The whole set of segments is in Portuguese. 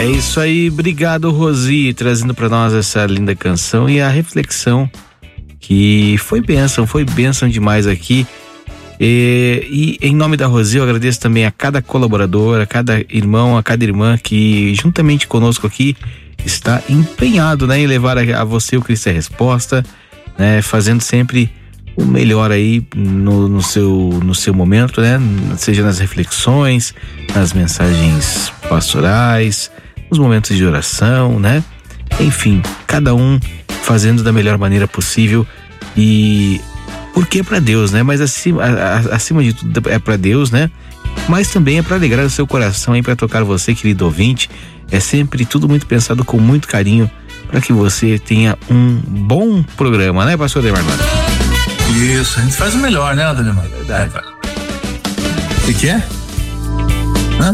É isso aí, obrigado, Rosi, trazendo para nós essa linda canção e a reflexão que foi bênção demais aqui. E em nome da Rosi, eu agradeço também a cada colaborador, a cada irmão, a cada irmã que juntamente conosco aqui está empenhado, né, em levar a você o Cristo é Resposta, né, fazendo sempre o melhor aí no seu momento, né, seja nas reflexões, nas mensagens pastorais, nos momentos de oração, né, enfim, cada um fazendo da melhor maneira possível, e porque é para Deus, né, mas acima de tudo é para Deus, né, mas também é para alegrar o seu coração, aí para tocar você, querido ouvinte. É sempre tudo muito pensado com muito carinho para que você tenha um bom programa, né, pastor Ademar? Isso, a gente faz o melhor, né, Ademar? É verdade. O que é? Hã?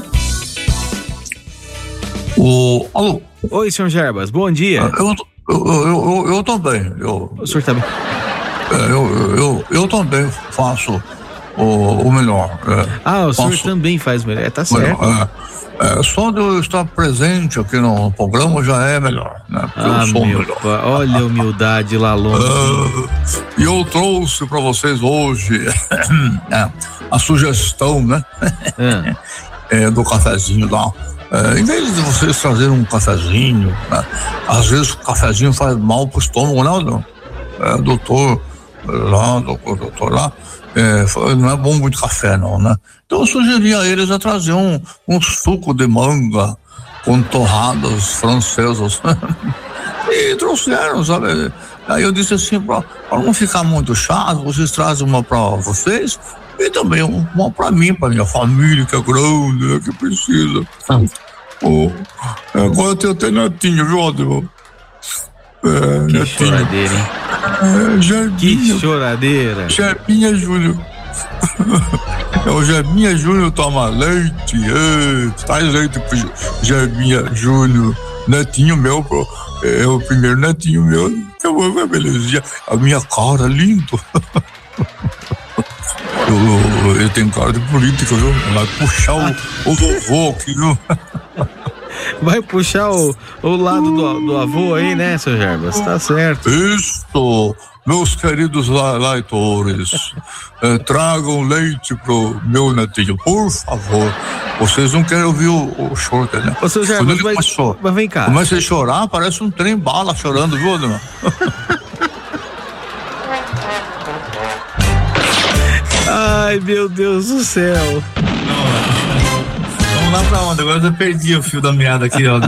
Alô? Oi, senhor Jarbas, bom dia. Eu também. O senhor tá bem? Eu também faço o melhor. O senhor também faz o melhor, tá certo. Só de eu estar presente aqui no programa já é melhor, né? Porque eu sou melhor. Olha a humildade lá longe. E eu trouxe para vocês hoje a sugestão, né? Do cafezinho lá. Em vez de vocês trazerem um cafezinho, né? Às vezes o cafezinho faz mal pro estômago, não? Doutor lá, não é bom muito café, não, né? Então eu sugeri a eles a trazer um suco de manga com torradas francesas. E trouxeram, sabe? Aí eu disse assim, para não ficar muito chato, vocês trazem uma para vocês e também uma para mim, para minha família, que é grande, né, que precisa. Agora eu tenho até netinho, viu, Ademar? Que choradeira, hein? Que choradeira. Jebinha Júnior. O Jebinha Júnior toma leite. Traz leite pro Jebinha Júnior. Netinho meu, é o primeiro netinho meu. Que belezinha. A minha cara, lindo. Eu tenho cara de política, viu? Vai puxar o vovô aqui, viu? Vai puxar o lado do avô aí, né, seu Jarbas? Tá certo. Isso, meus queridos leitores, tragam leite pro meu netinho, por favor. Vocês não querem ouvir o choro dele, né? Ô, seu Jarbas, mas vem cá. Começa a chorar, parece um trem bala chorando, viu, Ademar? Ai, meu Deus do céu. Vamos lá pra onde? Agora eu perdi o fio da meada aqui, ó.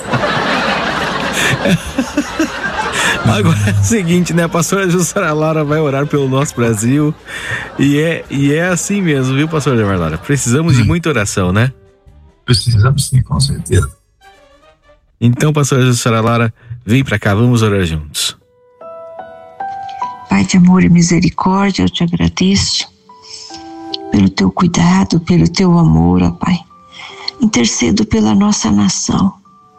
Agora é o seguinte, né? A pastora Jussara Lara vai orar pelo nosso Brasil. E é assim mesmo, viu, pastor Ademar Lara? Precisamos de muita oração, né? Precisamos sim, com certeza. Então, pastora Jussara Lara, vem pra cá, vamos orar juntos. Pai de amor e misericórdia, eu te agradeço pelo teu cuidado, pelo teu amor, ó Pai. Intercedo pela nossa nação.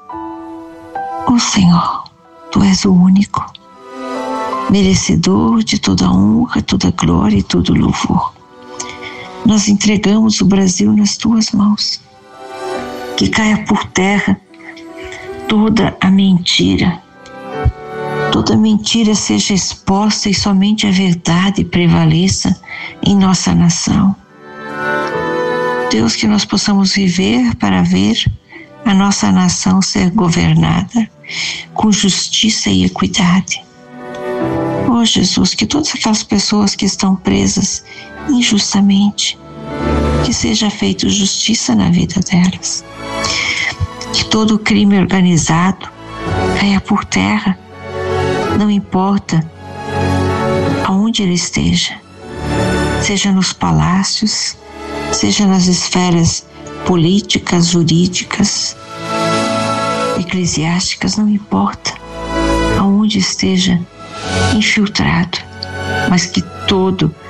Ó Senhor, Tu és o único, merecedor de toda honra, toda glória e todo louvor. Nós entregamos o Brasil nas Tuas mãos. Que caia por terra toda a mentira. Toda mentira seja exposta e somente a verdade prevaleça em nossa nação. Deus, que nós possamos viver para ver a nossa nação ser governada com justiça e equidade. Oh Jesus, que todas aquelas pessoas que estão presas injustamente, que seja feita justiça na vida delas. Que todo crime organizado caia por terra, não importa aonde ele esteja, seja nos palácios, seja nas esferas políticas, jurídicas, eclesiásticas, não importa aonde esteja infiltrado, mas que todo